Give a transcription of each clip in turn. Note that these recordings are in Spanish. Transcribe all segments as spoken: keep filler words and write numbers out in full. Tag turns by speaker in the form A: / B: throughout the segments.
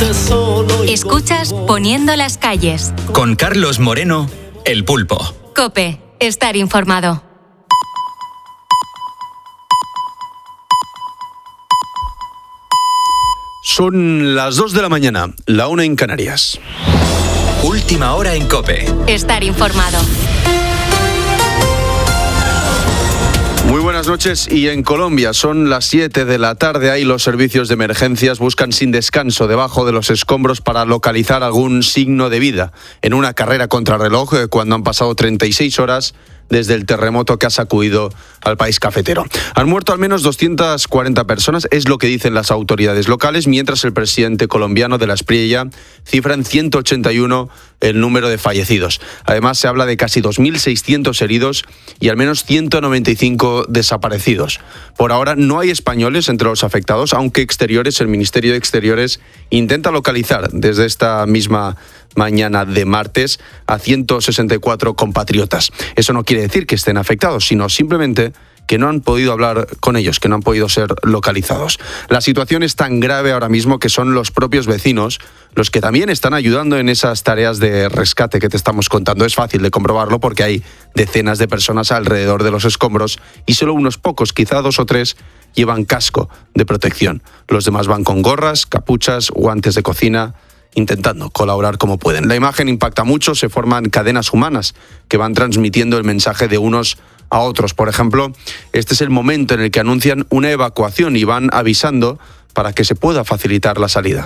A: Escuchas Poniendo las calles.
B: Con Carlos Moreno, El Pulpo.
A: COPE, estar informado.
C: Son las dos de la mañana, la una en Canarias.
B: Última hora en COPE.
A: Estar informado.
C: Muy buenas noches. Y en Colombia son las siete de la tarde. Ahí los servicios de emergencias buscan sin descanso debajo de los escombros para localizar algún signo de vida. En una carrera contrarreloj, cuando han pasado treinta y seis horas desde el terremoto que ha sacudido al país cafetero. Han muerto al menos doscientas cuarenta personas, es lo que dicen las autoridades locales, mientras el presidente colombiano de la Espriella cifra en ciento ochenta y uno el número de fallecidos. Además, se habla de casi dos mil seiscientos heridos y al menos ciento noventa y cinco desaparecidos. Por ahora no hay españoles entre los afectados, aunque Exteriores, el Ministerio de Exteriores, intenta localizar desde esta misma mañana de martes a ciento sesenta y cuatro compatriotas. Eso no quiere decir que estén afectados, sino simplemente que no han podido hablar con ellos, que no han podido ser localizados. La situación es tan grave ahora mismo que son los propios vecinos los que también están ayudando en esas tareas de rescate que te estamos contando. Es fácil de comprobarlo porque hay decenas de personas alrededor de los escombros y solo unos pocos, quizá dos o tres, llevan casco de protección. Los demás van con gorras, capuchas, guantes de cocina, intentando colaborar como pueden. La imagen impacta mucho, se forman cadenas humanas que van transmitiendo el mensaje de unos a otros. Por ejemplo, este es el momento en el que anuncian una evacuación y van avisando para que se pueda facilitar la salida.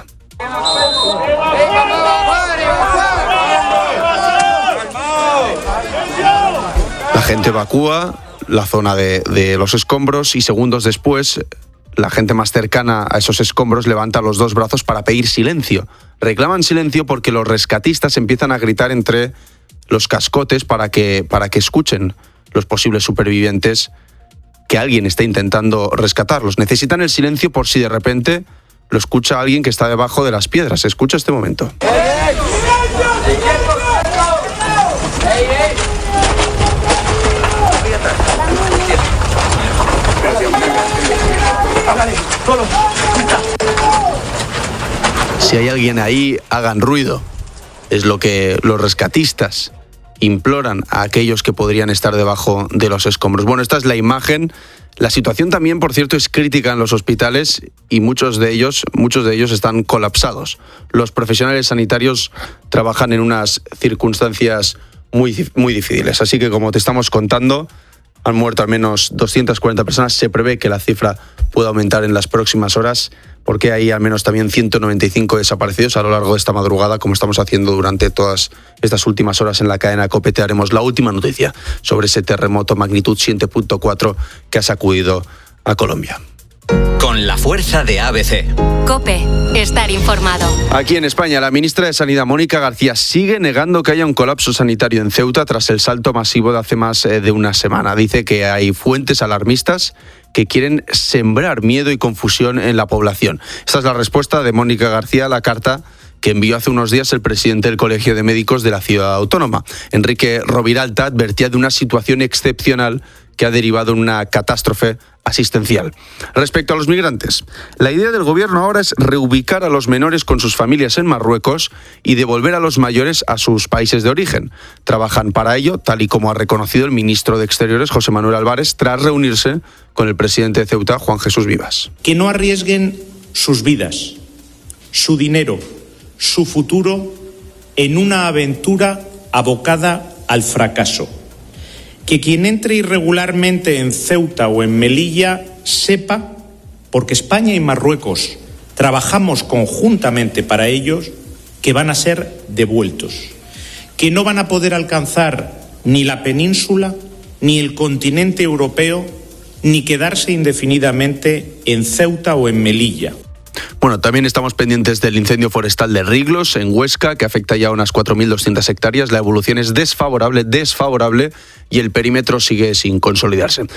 C: La gente evacúa la zona de, de los escombros y segundos después la gente más cercana a esos escombros levanta los dos brazos para pedir silencio. Reclaman silencio porque los rescatistas empiezan a gritar entre los cascotes para que, para que escuchen los posibles supervivientes que alguien está intentando rescatarlos. Necesitan el silencio por si de repente lo escucha alguien que está debajo de las piedras. Escucha este momento. Si hay alguien ahí, hagan ruido. Es lo que los rescatistas imploran a aquellos que podrían estar debajo de los escombros. Bueno, esta es la imagen. La situación también, por cierto, es crítica en los hospitales y muchos de ellos, muchos de ellos están colapsados. Los profesionales sanitarios trabajan en unas circunstancias muy, muy difíciles. Así que, como te estamos contando, han muerto al menos doscientas cuarenta personas. Se prevé que la cifra pueda aumentar en las próximas horas, porque hay al menos también ciento noventa y cinco desaparecidos a lo largo de esta madrugada, como estamos haciendo durante todas estas últimas horas en la cadena COPE. Te haremos la última noticia sobre ese terremoto magnitud siete punto cuatro que ha sacudido a Colombia.
B: Con la fuerza de A B C.
A: COPE, estar informado.
C: Aquí en España, la ministra de Sanidad, Mónica García, sigue negando que haya un colapso sanitario en Ceuta tras el salto masivo de hace más de una semana. Dice que hay fuentes alarmistas que quieren sembrar miedo y confusión en la población. Esta es la respuesta de Mónica García a la carta que envió hace unos días el presidente del Colegio de Médicos de la Ciudad Autónoma. Enrique Roviralta advertía de una situación excepcional que ha derivado en una catástrofe asistencial. Respecto a los migrantes, la idea del gobierno ahora es reubicar a los menores con sus familias en Marruecos y devolver a los mayores a sus países de origen. Trabajan para ello, tal y como ha reconocido el ministro de Exteriores, José Manuel Álvarez, tras reunirse con el presidente de Ceuta, Juan Jesús Vivas.
D: Que no arriesguen sus vidas, su dinero, su futuro en una aventura abocada al fracaso. Que quien entre irregularmente en Ceuta o en Melilla sepa, porque España y Marruecos trabajamos conjuntamente para ellos, que van a ser devueltos, que no van a poder alcanzar ni la península, ni el continente europeo, ni quedarse indefinidamente en Ceuta o en Melilla.
C: Bueno, también estamos pendientes del incendio forestal de Riglos, en Huesca, que afecta ya a unas cuatro mil doscientas hectáreas. La evolución es desfavorable, desfavorable, y el perímetro sigue sin consolidarse.